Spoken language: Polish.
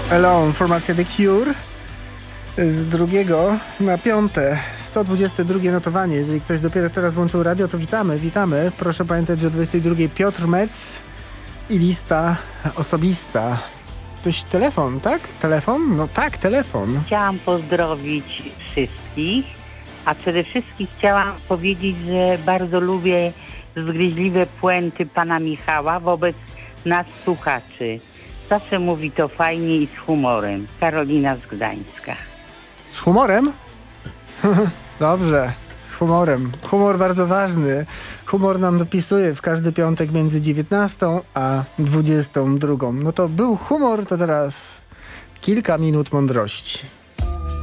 Alone, formacja The Cure. Z 2 na 5. 122 notowanie. Jeżeli ktoś dopiero teraz włączył radio, to witamy. Proszę pamiętać, że o 22 Piotr Metz i lista osobista. Ktoś telefon, tak? Telefon? No tak, telefon. Chciałam pozdrowić wszystkich, a przede wszystkim chciałam powiedzieć, że bardzo lubię zgryźliwe puenty pana Michała wobec nas słuchaczy. Zawsze mówi to fajnie i z humorem. Karolina z Gdańska. Z humorem? Dobrze, z humorem. Humor bardzo ważny. Humor nam dopisuje w każdy piątek między 19 a 22. No to był humor, to teraz kilka minut mądrości.